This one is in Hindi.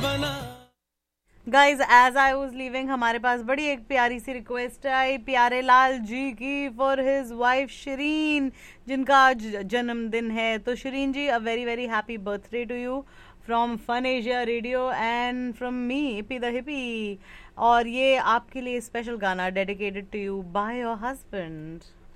Guys as I was living हमारे पास बड़ी एक प्यारी सी रिक्वेस्ट आई प्यारे लाल जी की फॉर हिज वाइफ शिरीन, जिनका आज जन्मदिन है। तो शिरीन जी, a very very happy birthday to you from fun Asia radio and from me hippie the hippie. और ये आपके लिए स्पेशल गाना dedicated to you by your husband.